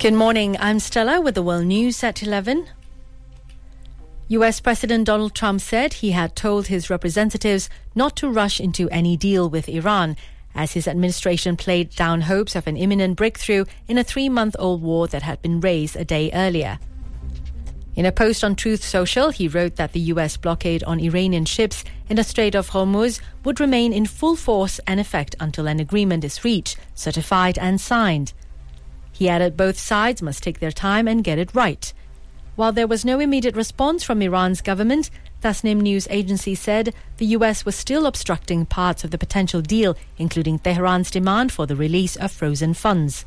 Good morning, I'm Stella with the World News at 11. US President Donald Trump said he had told his representatives not to rush into any deal with Iran, as his administration played down hopes of an imminent breakthrough in a 3-month-old war that had been raised a day earlier. In a post on Truth Social, he wrote that the US blockade on Iranian ships in the Strait of Hormuz would remain in full force and effect until an agreement is reached, certified and signed. He added both sides must take their time and get it right. While there was no immediate response from Iran's government, Tasnim news agency said the US was still obstructing parts of the potential deal, including Tehran's demand for the release of frozen funds.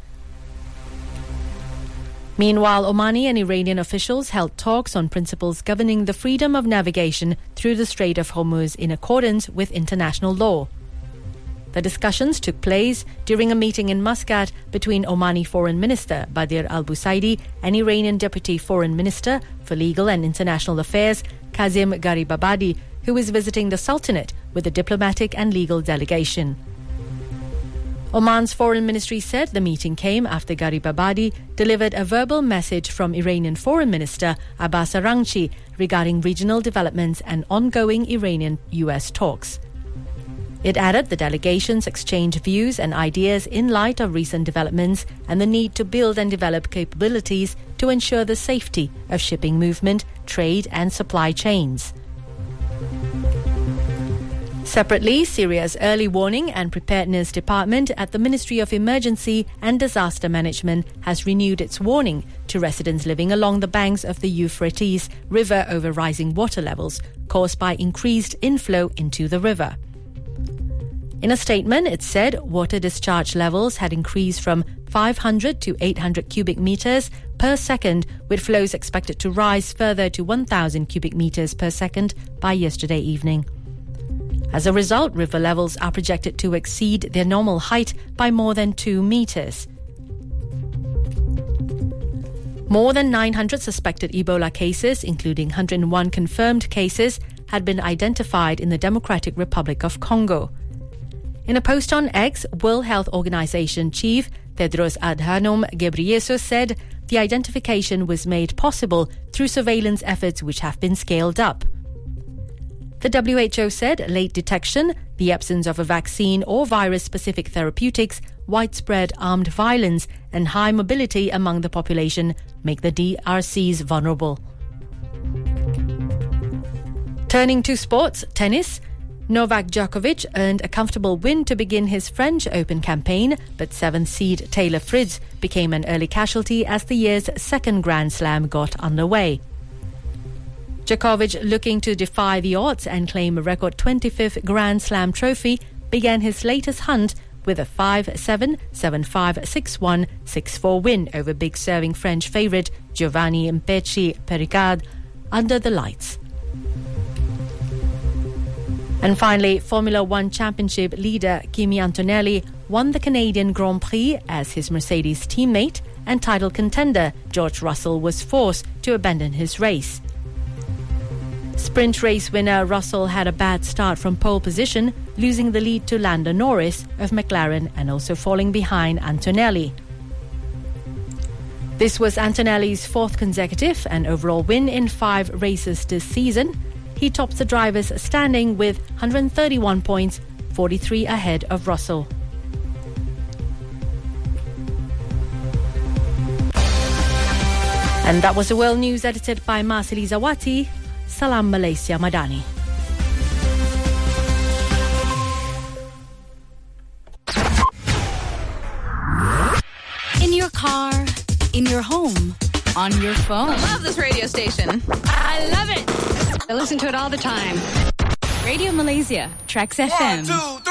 Meanwhile, Omani and Iranian officials held talks on principles governing the freedom of navigation through the Strait of Hormuz in accordance with international law. The discussions took place during a meeting in Muscat between Omani Foreign Minister Badr al-Busaidi and Iranian Deputy Foreign Minister for Legal and International Affairs Kazim Garibabadi, who is visiting the Sultanate with a diplomatic and legal delegation. Oman's foreign ministry said the meeting came after Garibabadi delivered a verbal message from Iranian Foreign Minister Abbas Araghchi regarding regional developments and ongoing Iranian-US talks. It added the delegations exchanged views and ideas in light of recent developments and the need to build and develop capabilities to ensure the safety of shipping movement, trade and supply chains. Separately, Syria's Early Warning and Preparedness Department at the Ministry of Emergency and Disaster Management has renewed its warning to residents living along the banks of the Euphrates River over rising water levels caused by increased inflow into the river. In a statement, it said water discharge levels had increased from 500 to 800 cubic meters per second, with flows expected to rise further to 1,000 cubic meters per second by yesterday evening. As a result, river levels are projected to exceed their normal height by more than 2 meters. More than 900 suspected Ebola cases, including 101 confirmed cases, had been identified in the Democratic Republic of Congo. In a post on X, World Health Organization Chief Tedros Adhanom Ghebreyesus said the identification was made possible through surveillance efforts which have been scaled up. The WHO said late detection, the absence of a vaccine or virus-specific therapeutics, widespread armed violence and high mobility among the population make the DRCs vulnerable. Turning to sports, tennis, Novak Djokovic earned a comfortable win to begin his French Open campaign, but 7th seed Taylor Fritz became an early casualty as the year's second Grand Slam got underway. Djokovic, looking to defy the odds and claim a record 25th Grand Slam trophy, began his latest hunt with a 5-7, 7-5, 6-1, 6-4 win over big serving French favourite Giovanni Mpetshi Pericard under the lights. And finally, Formula One Championship leader Kimi Antonelli won the Canadian Grand Prix as his Mercedes teammate and title contender George Russell was forced to abandon his race. Sprint race winner Russell had a bad start from pole position, losing the lead to Lando Norris of McLaren and also falling behind Antonelli. This was Antonelli's 4th consecutive and overall win in 5 races this season. He tops the drivers' standing with 131 points, 43 ahead of Russell. And that was the World News edited by Marceli Zawati. Salam Malaysia Madani. In your car, in your home, on your phone. I love this radio station. I love it. I listen to it all the time. Radio Malaysia, Trax FM. 1, 2, 3.